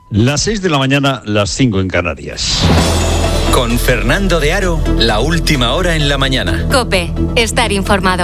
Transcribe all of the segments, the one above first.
Las 6 de la mañana, las 5 en Canarias. Con Fernando de Aro, la última hora en la mañana. COPE, estar informado.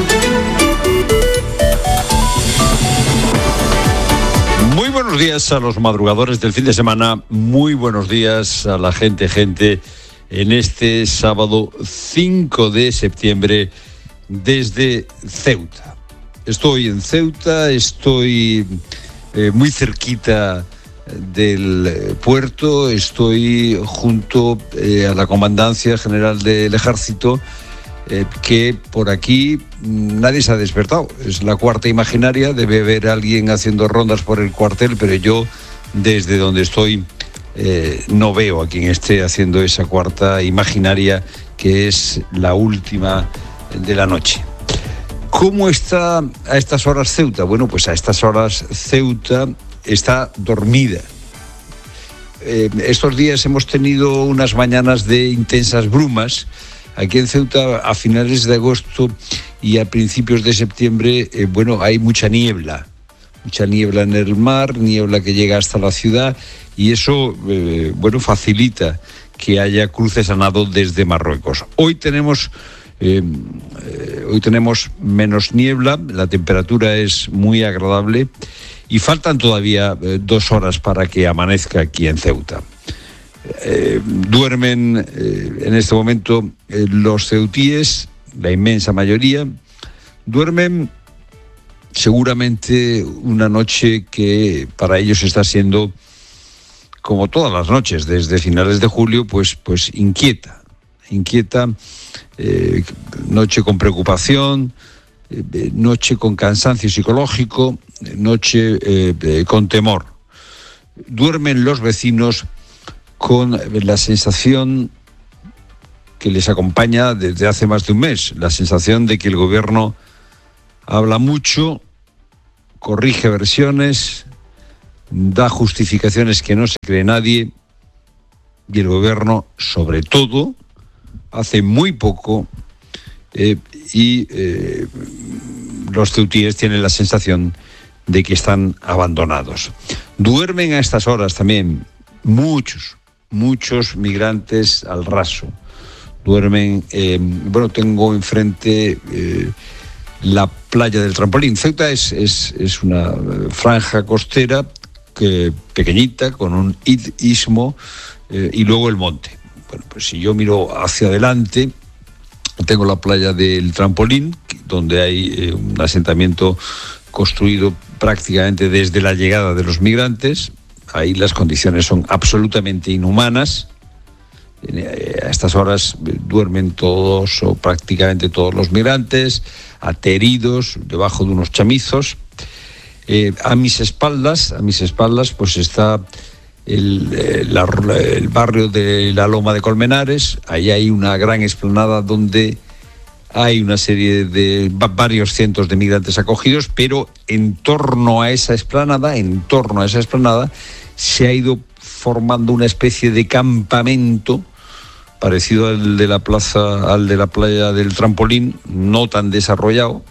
Muy buenos días a los madrugadores del fin de semana. Muy buenos días a la gente en este sábado 5 de septiembre desde Ceuta. Estoy en Ceuta, estoy muy cerquita del puerto, estoy junto a la Comandancia General del Ejército, que por aquí nadie se ha despertado. Es la cuarta imaginaria, debe haber alguien haciendo rondas por el cuartel, pero yo desde donde estoy no veo a quien esté haciendo esa cuarta imaginaria, que es la última de la noche. ¿Cómo está a estas horas Ceuta? Bueno, pues a estas horas Ceuta está dormida. Estos días hemos tenido unas mañanas de intensas brumas. Aquí en Ceuta, a finales de agosto y a principios de septiembre, hay mucha niebla en el mar, niebla que llega hasta la ciudad, y eso, facilita que haya cruces a nado desde Marruecos. Hoy tenemos menos niebla, la temperatura es muy agradable y faltan todavía 2 horas para que amanezca aquí en Ceuta. Duermen en este momento los ceutíes, la inmensa mayoría, duermen seguramente una noche que para ellos está siendo, como todas las noches desde finales de julio, pues inquieta, noche con preocupación, noche con cansancio psicológico, noche con temor. Duermen los vecinos con la sensación que les acompaña desde hace más de un mes, la sensación de que el gobierno habla mucho, corrige versiones, da justificaciones que no se cree nadie, y el gobierno, sobre todo, hace muy poco, los ceutíes tienen la sensación de que están abandonados. Duermen a estas horas también muchos migrantes al raso. Duermen, tengo enfrente la playa del Trampolín. Ceuta es una franja costera pequeñita, con un istmo, y luego el monte. Bueno, pues si yo miro hacia adelante, tengo la playa del Trampolín, donde hay un asentamiento construido prácticamente desde la llegada de los migrantes. Ahí las condiciones son absolutamente inhumanas. A estas horas duermen todos o prácticamente todos los migrantes, ateridos debajo de unos chamizos. A mis espaldas pues está el barrio de la Loma de Colmenares. Ahí hay una gran explanada donde hay una serie de varios cientos de migrantes acogidos, pero en torno a esa explanada se ha ido formando una especie de campamento parecido al de la playa del Trampolín, no tan desarrollado.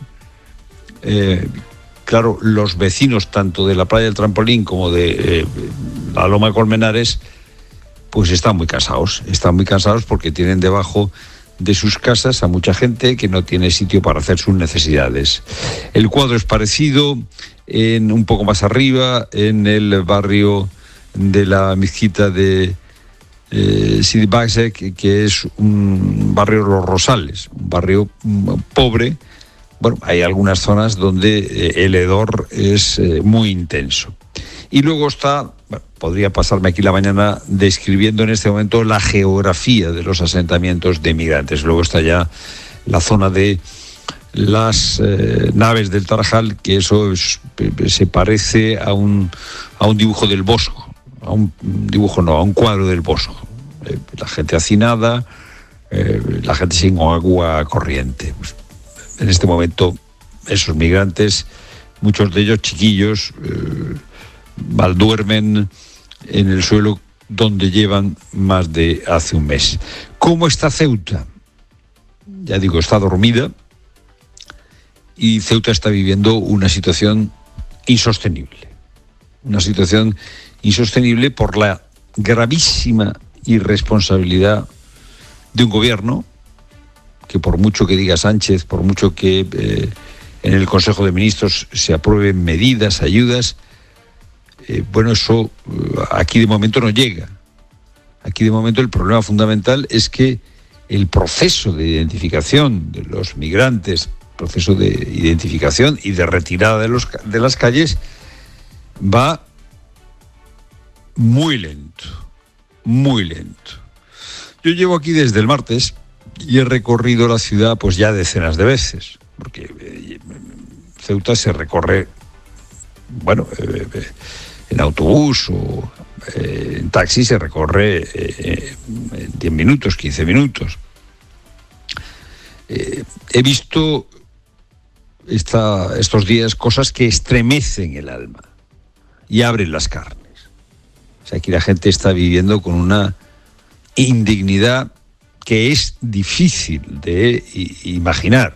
Claro, los vecinos tanto de la playa del Trampolín como de la Loma de Colmenares, pues están muy cansados porque tienen debajo de sus casas a mucha gente que no tiene sitio para hacer sus necesidades. El cuadro es parecido un poco más arriba, en el barrio de la mezquita de Sidi Basek, que es un barrio Los Rosales, un barrio pobre. Bueno, hay algunas zonas donde el hedor es muy intenso. Y luego podría pasarme aquí la mañana describiendo en este momento la geografía de los asentamientos de migrantes. Luego está ya la zona de las naves del Tarajal, que eso se parece a un dibujo del Bosco, a un cuadro del Bosco. La gente hacinada, la gente sin agua corriente. En este momento, esos migrantes, muchos de ellos chiquillos, malduermen en el suelo donde llevan más de hace un mes. ¿Cómo está Ceuta? Ya digo, está dormida, y Ceuta está viviendo una situación insostenible. una situación insostenible por la gravísima irresponsabilidad de un gobierno que, por mucho que diga Sánchez, por mucho que en el Consejo de Ministros se aprueben medidas, ayudas, eso aquí de momento no llega. Aquí de momento el problema fundamental es que el proceso de identificación de los migrantes, proceso de identificación y de retirada de las calles, va muy lento, muy lento. Yo llevo aquí desde el martes y he recorrido la ciudad pues ya decenas de veces, porque Ceuta se recorre, en autobús o en taxi se recorre en 10 minutos, 15 minutos. He visto estos días cosas que estremecen el alma y abren las carnes. O sea, aquí la gente está viviendo con una indignidad que es difícil de imaginar.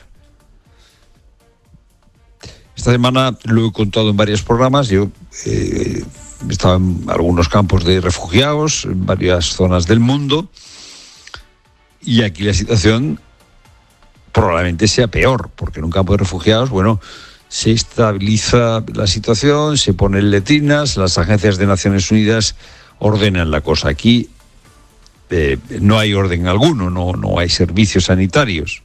Esta semana lo he contado en varios programas. Yo estaba en algunos campos de refugiados, en varias zonas del mundo, y aquí la situación probablemente sea peor, porque en un campo de refugiados, se estabiliza la situación, se ponen letrinas, las agencias de Naciones Unidas ordenan la cosa. Aquí no hay orden alguno, no hay servicios sanitarios.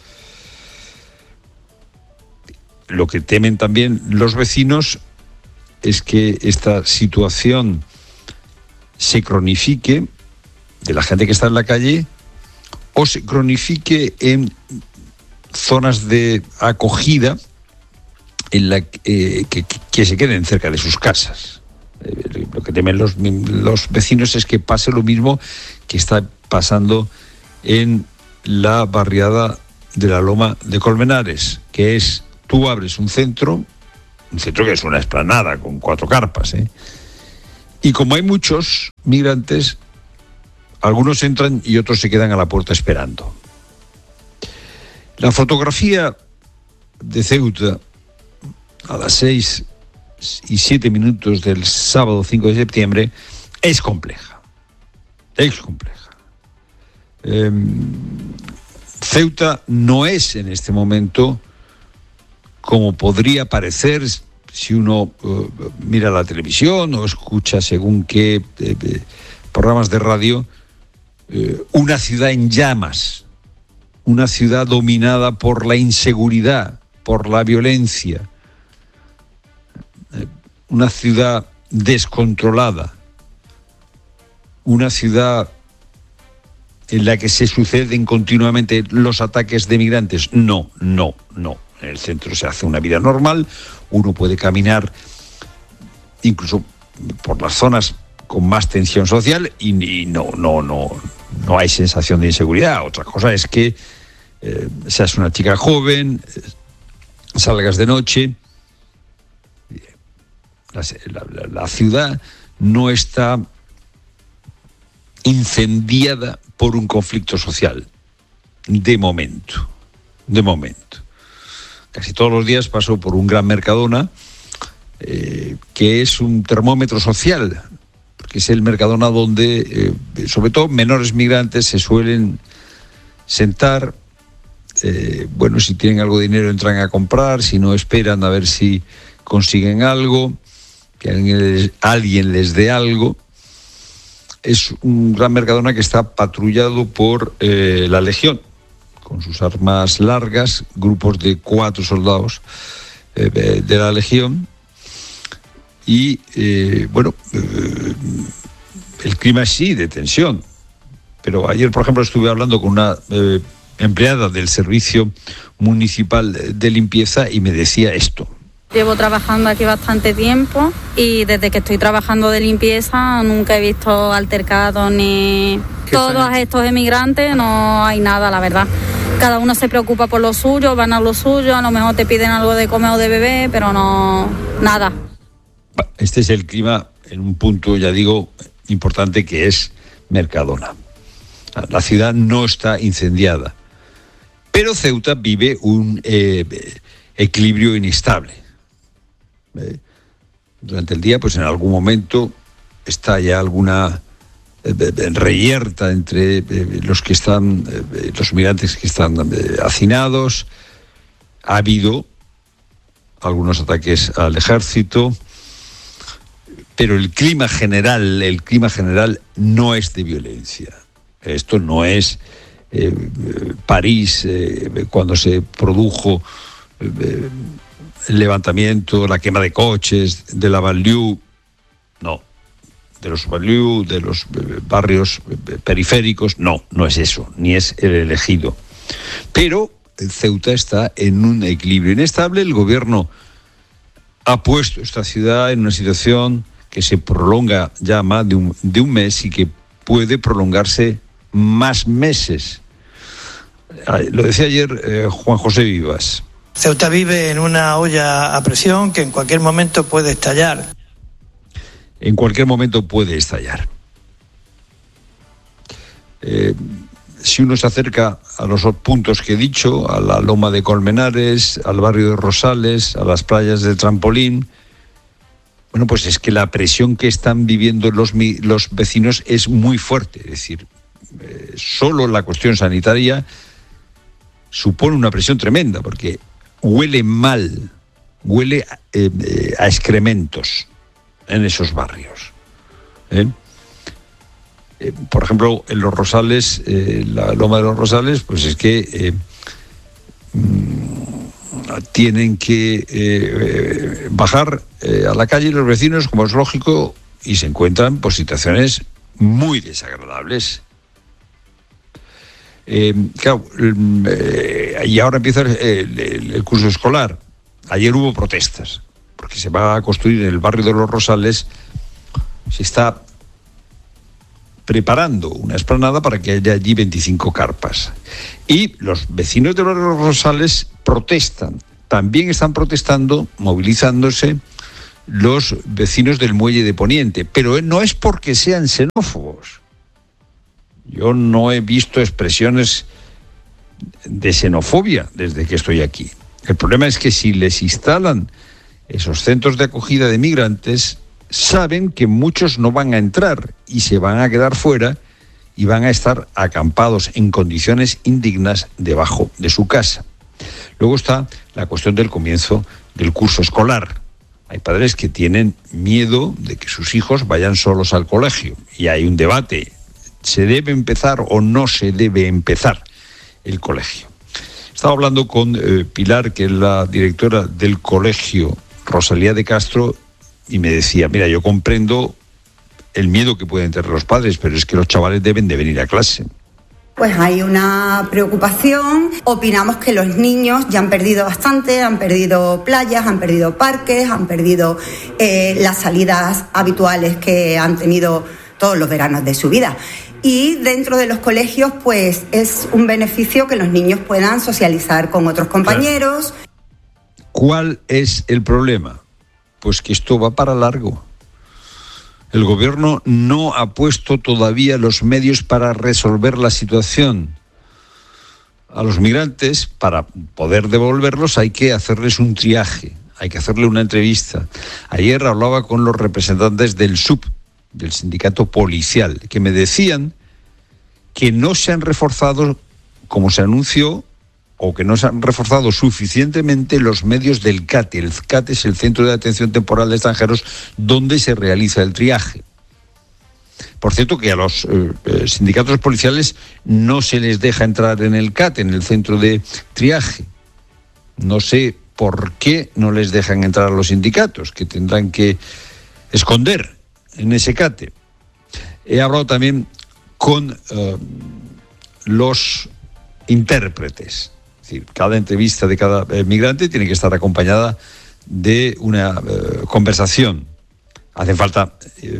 Lo que temen también los vecinos es que esta situación se cronifique de la gente que está en la calle o se cronifique en zonas de acogida en la que se queden cerca de sus casas. Lo que temen los vecinos es que pase lo mismo que está pasando en la barriada de la Loma de Colmenares, que es: tú abres un centro que es una explanada con 4 carpas, y como hay muchos migrantes, algunos entran y otros se quedan a la puerta esperando. La fotografía de Ceuta a las 6:07 del sábado 5 de septiembre es compleja. Ceuta no es en este momento como podría parecer si uno mira la televisión o escucha según qué programas de radio, una ciudad en llamas, una ciudad dominada por la inseguridad, por la violencia, una ciudad descontrolada, una ciudad en la que se suceden continuamente los ataques de migrantes. No. En el centro se hace una vida normal, uno puede caminar incluso por las zonas con más tensión social y no hay sensación de inseguridad. Otra cosa es que seas una chica joven, salgas de noche. La ciudad no está incendiada por un conflicto social, de momento. Casi todos los días paso por un gran Mercadona, que es un termómetro social, porque es el Mercadona donde, sobre todo menores migrantes, se suelen sentar. Si tienen algo de dinero entran a comprar, si no esperan a ver si consiguen algo, que alguien les dé algo. Es un gran Mercadona que está patrullado por la Legión, con sus armas largas, grupos de 4 soldados de la Legión. Y el clima es sí de tensión. Pero ayer, por ejemplo, estuve hablando con una empleada del Servicio Municipal de Limpieza y me decía esto. Llevo trabajando aquí bastante tiempo y desde que estoy trabajando de limpieza nunca he visto altercados ni todos estos emigrantes, no hay nada, la verdad. Cada uno se preocupa por lo suyo, van a lo suyo, a lo mejor te piden algo de comer o de beber, pero no, nada. Este es el clima en un punto, ya digo, importante, que es Mercadona. La ciudad no está incendiada, pero Ceuta vive un equilibrio inestable. durante el día, pues en algún momento está ya alguna reyerta entre los migrantes que están hacinados. Ha habido algunos ataques al ejército, pero el clima general no es de violencia. Esto no es París, cuando se produjo el levantamiento, la quema de coches de la banlieue, no, de los banlieues, de los barrios periféricos, no es eso, ni es el elegido. Pero Ceuta está en un equilibrio inestable. El gobierno ha puesto esta ciudad en una situación que se prolonga ya más de un mes y que puede prolongarse más meses. Lo decía ayer Juan José Vivas. Ceuta vive en una olla a presión que en cualquier momento puede estallar. En cualquier momento puede estallar. Si uno se acerca a los puntos que he dicho, a la Loma de Colmenares, al barrio de Rosales, a las playas de Trampolín, bueno, pues es que la presión que están viviendo los vecinos es muy fuerte. Es decir, solo la cuestión sanitaria supone una presión tremenda, porque huele mal, huele a excrementos en esos barrios. Por ejemplo, en los Rosales, la Loma de los Rosales, pues es que tienen que bajar a la calle los vecinos, como es lógico, y se encuentran por situaciones muy desagradables. Claro, y ahora empieza el curso escolar. Ayer hubo protestas, porque se va a construir en el barrio de los Rosales, se está preparando una explanada para que haya allí 25 carpas. Y los vecinos de los Rosales protestan. También están protestando, movilizándose, los vecinos del Muelle de Poniente. Pero no es porque sean xenófobos. Yo no he visto expresiones de xenofobia desde que estoy aquí. El problema es que si les instalan esos centros de acogida de migrantes, saben que muchos no van a entrar y se van a quedar fuera y van a estar acampados en condiciones indignas debajo de su casa. Luego está la cuestión del comienzo del curso escolar. Hay padres que tienen miedo de que sus hijos vayan solos al colegio y hay un debate. ¿Se debe empezar o no se debe empezar el colegio? Estaba hablando con Pilar, que es la directora del colegio Rosalía de Castro, y me decía, mira, yo comprendo el miedo que pueden tener los padres, pero es que los chavales deben de venir a clase. Pues hay una preocupación. Opinamos que los niños ya han perdido bastante, han perdido playas, han perdido parques, han perdido las salidas habituales que han tenido todos los veranos de su vida. Y dentro de los colegios, pues es un beneficio que los niños puedan socializar con otros compañeros. ¿Cuál es el problema? Pues que esto va para largo. El gobierno no ha puesto todavía los medios para resolver la situación. A los migrantes, para poder devolverlos, hay que hacerles un triaje, hay que hacerle una entrevista. Ayer hablaba con los representantes del SUB, del sindicato policial, que me decían que no se han reforzado, como se anunció, o que no se han reforzado suficientemente los medios del CATE. El CATE es el Centro de Atención Temporal de Extranjeros, donde se realiza el triaje. Por cierto, que a los sindicatos policiales no se les deja entrar en el CATE, en el centro de triaje. No sé por qué no les dejan entrar a los sindicatos, que tendrán que esconder en ese CATE. He hablado también con los intérpretes. Es decir, cada entrevista de cada migrante tiene que estar acompañada de una conversación. Hacen falta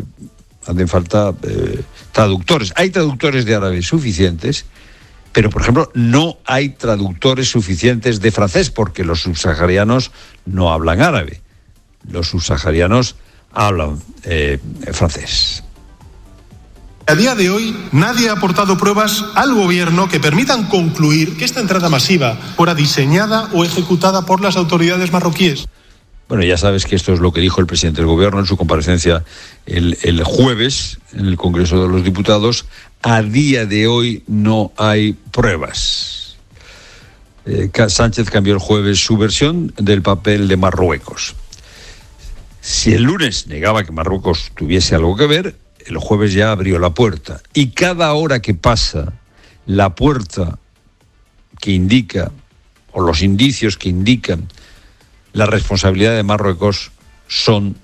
traductores. Hay traductores de árabe suficientes, pero, por ejemplo, no hay traductores suficientes de francés, porque los subsaharianos no hablan árabe. Los subsaharianos hablan francés. A día de hoy, nadie ha aportado pruebas al gobierno que permitan concluir que esta entrada masiva fuera diseñada o ejecutada por las autoridades marroquíes. Bueno, ya sabes que esto es lo que dijo el presidente del Gobierno en su comparecencia el jueves en el Congreso de los Diputados. A día de hoy no hay pruebas. Sánchez cambió el jueves su versión del papel de Marruecos. Si el lunes negaba que Marruecos tuviese algo que ver, el jueves ya abrió la puerta. Y cada hora que pasa, la puerta que indica, o los indicios que indican la responsabilidad de Marruecos son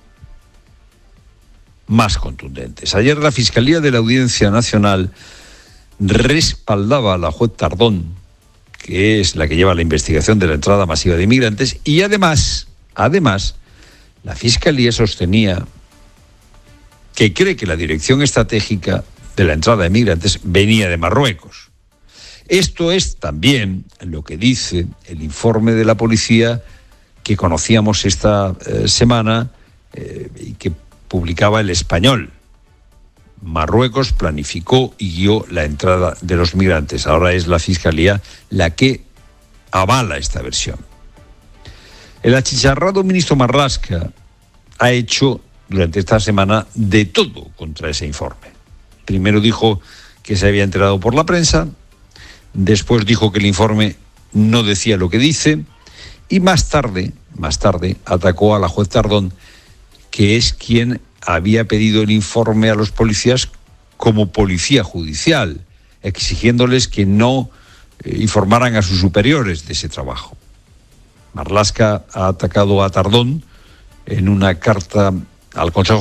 más contundentes. Ayer la Fiscalía de la Audiencia Nacional respaldaba a la juez Tardón, que es la que lleva la investigación de la entrada masiva de inmigrantes, y además, la Fiscalía sostenía que cree que la dirección estratégica de la entrada de inmigrantes venía de Marruecos. Esto es también lo que dice el informe de la policía que conocíamos esta semana y que publicaba El Español. Marruecos planificó y guió la entrada de los migrantes. Ahora es la Fiscalía la que avala esta versión. El achicharrado ministro Marlaska ha hecho durante esta semana de todo contra ese informe. Primero dijo que se había enterado por la prensa, después dijo que el informe no decía lo que dice, y más tarde atacó a la juez Tardón, que es quien había pedido el informe a los policías como policía judicial, exigiéndoles que no informaran a sus superiores de ese trabajo. Marlaska ha atacado a Tardón en una carta al Consejo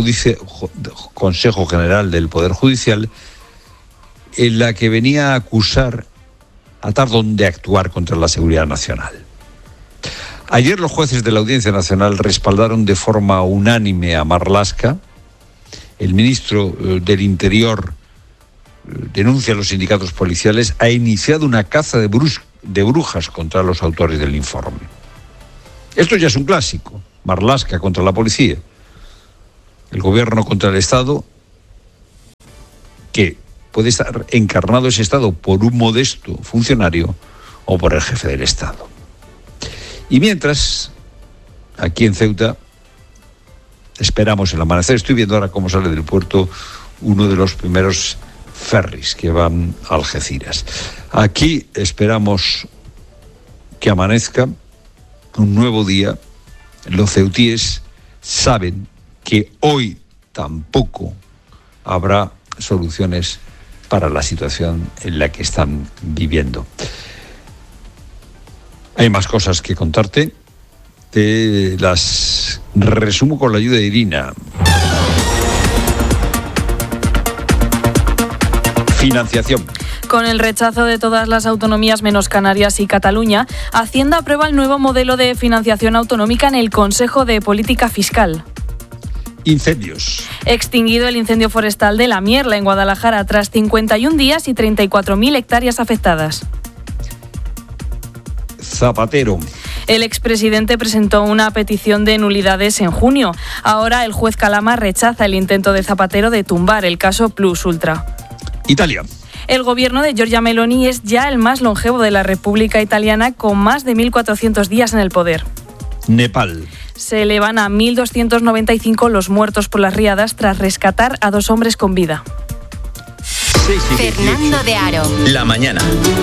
General del Poder Judicial, en la que venía a acusar a Tardón de actuar contra la seguridad nacional. Ayer los jueces de la Audiencia Nacional respaldaron de forma unánime a Marlaska. El ministro del Interior denuncia a los sindicatos policiales, ha iniciado una caza de brujas contra los autores del informe. Esto ya es un clásico. Marlaska contra la policía, el gobierno contra el Estado, que puede estar encarnado ese Estado por un modesto funcionario o por el jefe del Estado. Y mientras, aquí en Ceuta, esperamos el amanecer. Estoy viendo ahora cómo sale del puerto uno de los primeros ferries que van a Algeciras. Aquí esperamos que amanezca un nuevo día. Los ceutíes saben que hoy tampoco habrá soluciones para la situación en la que están viviendo. Hay más cosas que contarte. Te las resumo con la ayuda de Irina. Financiación. Con el rechazo de todas las autonomías menos Canarias y Cataluña, Hacienda aprueba el nuevo modelo de financiación autonómica en el Consejo de Política Fiscal. Incendios. Extinguido el incendio forestal de La Mierla en Guadalajara tras 51 días y 34.000 hectáreas afectadas. Zapatero. El expresidente presentó una petición de nulidades en junio. Ahora el juez Calama rechaza el intento de Zapatero de tumbar el caso Plus Ultra. Italia. El gobierno de Giorgia Meloni es ya el más longevo de la República Italiana, con más de 1.400 días en el poder. Nepal. Se elevan a 1.295 los muertos por las riadas tras rescatar a 2 hombres con vida. Fernando de Aro. La mañana.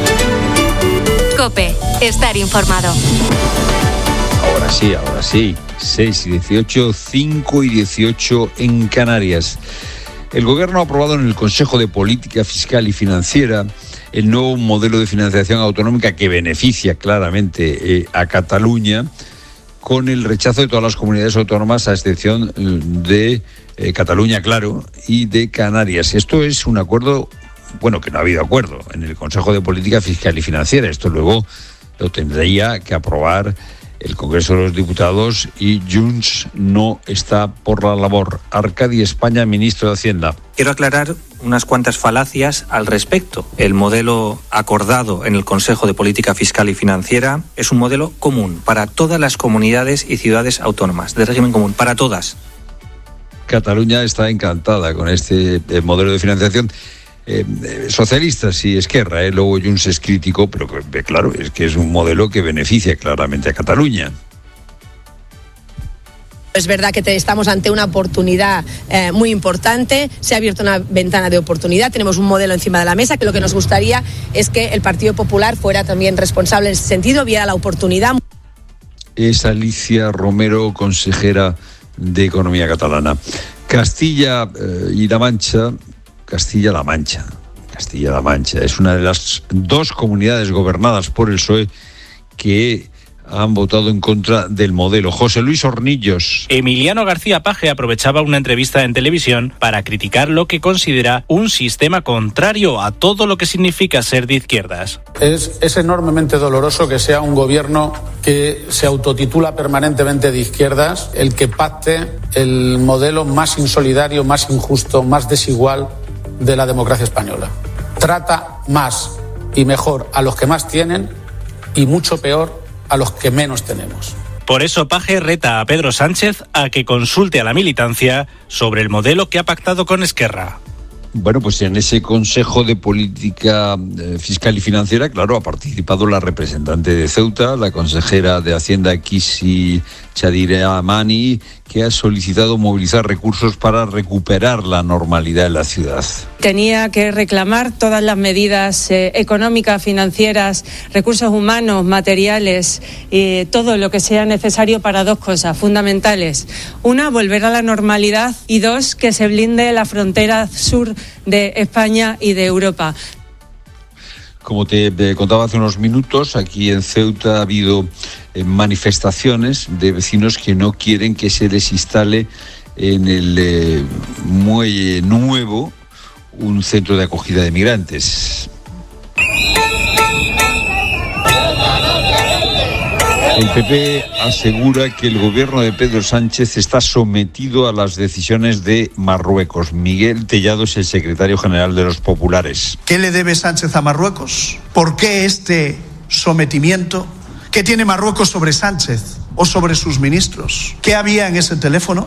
COPE. Estar informado. Ahora sí. 6:18, 5:18 en Canarias. El Gobierno ha aprobado en el Consejo de Política Fiscal y Financiera el nuevo modelo de financiación autonómica que beneficia claramente a Cataluña, con el rechazo de todas las comunidades autónomas, a excepción de Cataluña, claro, y de Canarias. Esto es un acuerdo, bueno, que no ha habido acuerdo en el Consejo de Política Fiscal y Financiera. Esto luego lo tendría que aprobar el Congreso de los Diputados y Junts no está por la labor. Arcadi España, ministro de Hacienda. Quiero aclarar unas cuantas falacias al respecto. El modelo acordado en el Consejo de Política Fiscal y Financiera es un modelo común para todas las comunidades y ciudades autónomas, de régimen común, para todas. Cataluña está encantada con este modelo de financiación. Socialistas y Esquerra, luego Junts es crítico, pero claro, es que es un modelo que beneficia claramente a Cataluña. Es verdad que estamos ante una oportunidad muy importante, se ha abierto una ventana de oportunidad, tenemos un modelo encima de la mesa, que lo que nos gustaría es que el Partido Popular fuera también responsable en ese sentido, viera la oportunidad. Es Alicia Romero, consejera de Economía catalana. Castilla-La Mancha es una de las dos comunidades gobernadas por el PSOE que han votado en contra del modelo. José Luis Hornillos. Emiliano García Paje aprovechaba una entrevista en televisión para criticar lo que considera un sistema contrario a todo lo que significa ser de izquierdas. Es enormemente doloroso que sea un gobierno que se autotitula permanentemente de izquierdas el que pacte el modelo más insolidario, más injusto, más desigual de la democracia española. Trata más y mejor a los que más tienen y mucho peor a los que menos tenemos. Por eso Paje reta a Pedro Sánchez a que consulte a la militancia sobre el modelo que ha pactado con Esquerra. Bueno, pues en ese Consejo de Política Fiscal y Financiera, claro, ha participado la representante de Ceuta, la consejera de Hacienda, Kisi Chadiramani, que ha solicitado movilizar recursos para recuperar la normalidad en la ciudad. Tenía que reclamar todas las medidas económicas, financieras, recursos humanos, materiales, todo lo que sea necesario para dos cosas fundamentales. Una, volver a la normalidad, y dos, que se blinde la frontera sur de España y de Europa. Como te contaba hace unos minutos, aquí en Ceuta ha habido manifestaciones de vecinos que no quieren que se les instale en el muelle nuevo un centro de acogida de migrantes. El PP asegura que el gobierno de Pedro Sánchez está sometido a las decisiones de Marruecos. Miguel Tellado es el secretario general de los populares. ¿Qué le debe Sánchez a Marruecos? ¿Por qué este sometimiento? ¿Qué tiene Marruecos sobre Sánchez o sobre sus ministros? ¿Qué había en ese teléfono?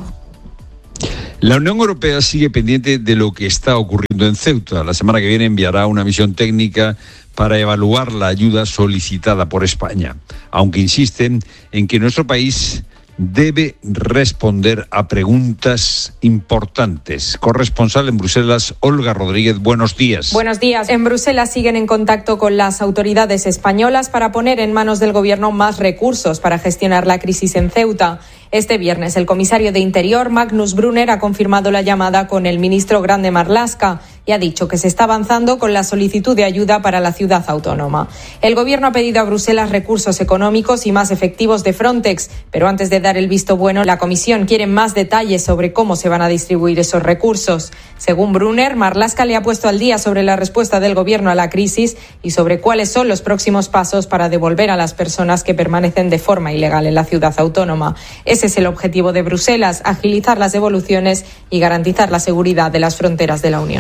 La Unión Europea sigue pendiente de lo que está ocurriendo en Ceuta. La semana que viene enviará una misión técnica para evaluar la ayuda solicitada por España, aunque insisten en que nuestro país debe responder a preguntas importantes. Corresponsal en Bruselas, Olga Rodríguez, buenos días. Buenos días. En Bruselas siguen en contacto con las autoridades españolas para poner en manos del gobierno más recursos para gestionar la crisis en Ceuta. Este viernes, el comisario de Interior, Magnus Brunner, ha confirmado la llamada con el ministro Grande Marlaska y ha dicho que se está avanzando con la solicitud de ayuda para la ciudad autónoma. El gobierno ha pedido a Bruselas recursos económicos y más efectivos de Frontex, pero antes de dar el visto bueno, la comisión quiere más detalles sobre cómo se van a distribuir esos recursos. Según Brunner, Marlaska le ha puesto al día sobre la respuesta del gobierno a la crisis y sobre cuáles son los próximos pasos para devolver a las personas que permanecen de forma ilegal en la ciudad autónoma. Ese es el objetivo de Bruselas, agilizar las devoluciones y garantizar la seguridad de las fronteras de la Unión.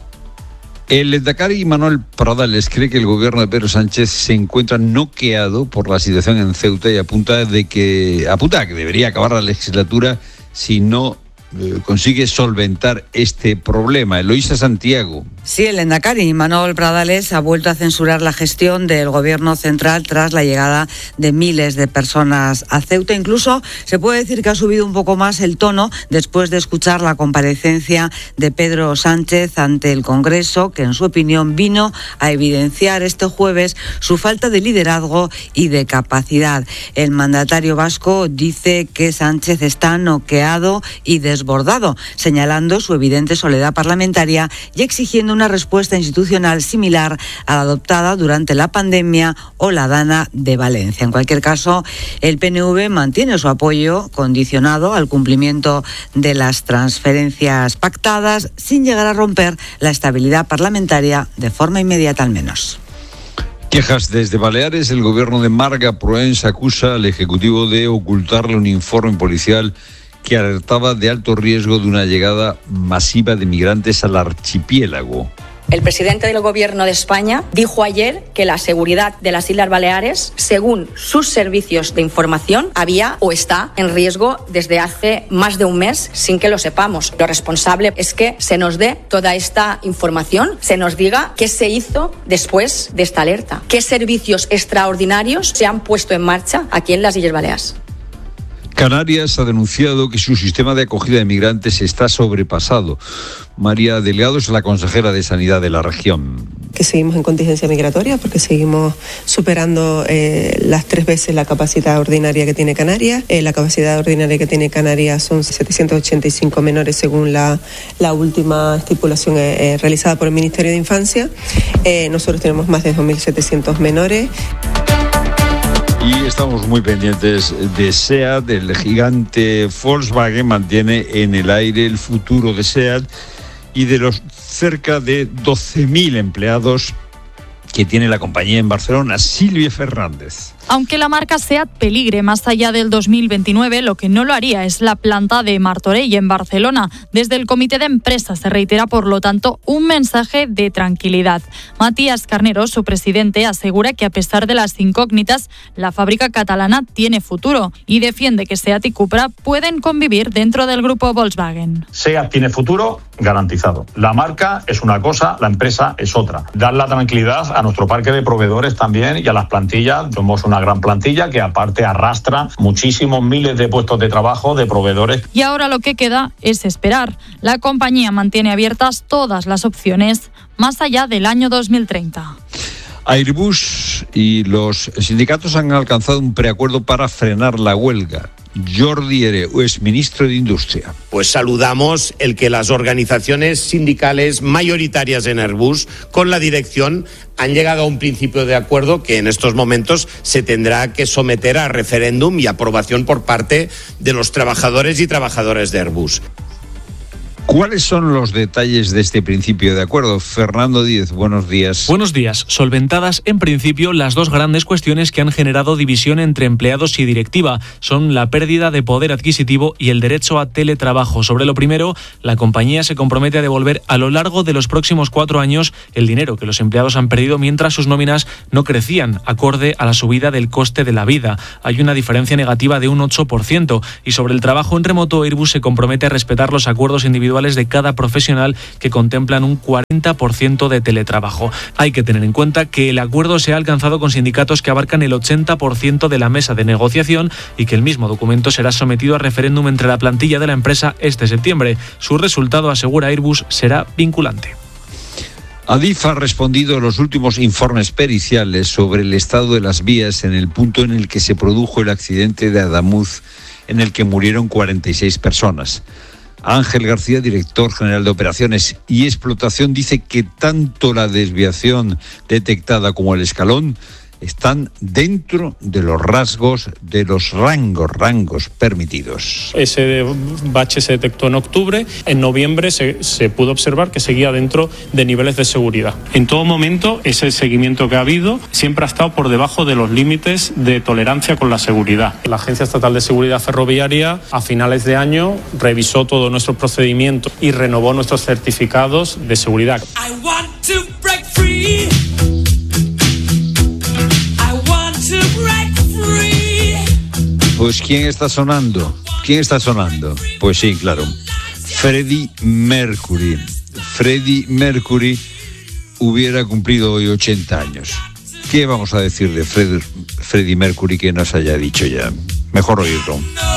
El lehendakari Manuel Pradales cree que el gobierno de Pedro Sánchez se encuentra noqueado por la situación en Ceuta y apunta a que debería acabar la legislatura si no consigue solventar este problema. Eloísa Santiago. Sí, el lehendakari Manuel Pradales ha vuelto a censurar la gestión del gobierno central tras la llegada de miles de personas a Ceuta. Incluso se puede decir que ha subido un poco más el tono después de escuchar la comparecencia de Pedro Sánchez ante el Congreso, que en su opinión vino a evidenciar este jueves su falta de liderazgo y de capacidad. El mandatario vasco dice que Sánchez está noqueado y desbordado, señalando su evidente soledad parlamentaria y exigiendo una respuesta institucional similar a la adoptada durante la pandemia o la Dana de Valencia. En cualquier caso, el PNV mantiene su apoyo condicionado al cumplimiento de las transferencias pactadas, sin llegar a romper la estabilidad parlamentaria de forma inmediata al menos. Quejas desde Baleares. El gobierno de Marga Proens acusa al Ejecutivo de ocultarle un informe policial que alertaba de alto riesgo de una llegada masiva de migrantes al archipiélago. El presidente del Gobierno de España dijo ayer que la seguridad de las Islas Baleares, según sus servicios de información, había o está en riesgo desde hace más de un mes sin que lo sepamos. Lo responsable es que se nos dé toda esta información, se nos diga qué se hizo después de esta alerta, qué servicios extraordinarios se han puesto en marcha aquí en las Islas Baleares. Canarias ha denunciado que su sistema de acogida de migrantes está sobrepasado. María Delgado es la consejera de Sanidad de la región. Que seguimos en contingencia migratoria porque seguimos superando las 3 veces la capacidad ordinaria que tiene Canarias. La capacidad ordinaria que tiene Canarias son 785 menores según la última estipulación realizada por el Ministerio de Infancia. Nosotros tenemos más de 2.700 menores. Y estamos muy pendientes de SEAT. El gigante Volkswagen mantiene en el aire el futuro de SEAT y de los cerca de 12.000 empleados que tiene la compañía en Barcelona. Silvia Fernández. Aunque la marca SEAT peligre más allá del 2029, lo que no lo haría es la planta de Martorell en Barcelona. Desde el comité de empresa se reitera, por lo tanto, un mensaje de tranquilidad. Matías Carnero, su presidente, asegura que a pesar de las incógnitas, la fábrica catalana tiene futuro y defiende que SEAT y Cupra pueden convivir dentro del grupo Volkswagen. SEAT tiene futuro garantizado. La marca es una cosa, la empresa es otra. Dar la tranquilidad a nuestro parque de proveedores también y a las plantillas. Somos una gran plantilla que aparte arrastra muchísimos miles de puestos de trabajo de proveedores. Y ahora lo que queda es esperar. La compañía mantiene abiertas todas las opciones más allá del año 2030. Airbus y los sindicatos han alcanzado un preacuerdo para frenar la huelga. Jordi Hereu es ministro de Industria. Pues saludamos el que las organizaciones sindicales mayoritarias en Airbus, con la dirección, han llegado a un principio de acuerdo que en estos momentos se tendrá que someter a referéndum y aprobación por parte de los trabajadores y trabajadoras de Airbus. ¿Cuáles son los detalles de este principio de acuerdo? Fernando Díez, buenos días. Buenos días. Solventadas en principio las dos grandes cuestiones que han generado división entre empleados y directiva. Son la pérdida de poder adquisitivo y el derecho a teletrabajo. Sobre lo primero, la compañía se compromete a devolver a lo largo de los próximos 4 años el dinero que los empleados han perdido mientras sus nóminas no crecían, acorde a la subida del coste de la vida. Hay una diferencia negativa de un 8%. Y sobre el trabajo en remoto, Airbus se compromete a respetar los acuerdos individuales de cada profesional que contemplan un 40% de teletrabajo. Hay que tener en cuenta que el acuerdo se ha alcanzado con sindicatos que abarcan el 80% de la mesa de negociación y que el mismo documento será sometido a referéndum entre la plantilla de la empresa este septiembre. Su resultado, asegura Airbus, será vinculante. Adif ha respondido a los últimos informes periciales sobre el estado de las vías en el punto en el que se produjo el accidente de Adamuz, en el que murieron 46 personas. Ángel García, director general de Operaciones y Explotación, dice que tanto la desviación detectada como el escalón están dentro de los rasgos de los rangos permitidos. Ese bache se detectó en octubre, en noviembre se pudo observar que seguía dentro de niveles de seguridad. En todo momento, ese seguimiento que ha habido siempre ha estado por debajo de los límites de tolerancia con la seguridad. La Agencia Estatal de Seguridad Ferroviaria a finales de año revisó todos nuestros procedimientos y renovó nuestros certificados de seguridad. Pues ¿quién está sonando? Pues sí, claro, Freddie Mercury. Freddie Mercury hubiera cumplido hoy 80 años. ¿Qué vamos a decir de Freddie Mercury que nos haya dicho ya? Mejor oírlo.